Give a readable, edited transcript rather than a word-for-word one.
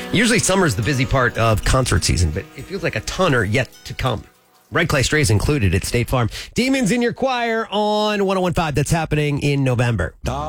Usually summer's the busy part of concert season, but it feels like a ton are yet to come. Red Clay Strays included at State Farm. Demons in Your Choir on 101.5. That's happening in November.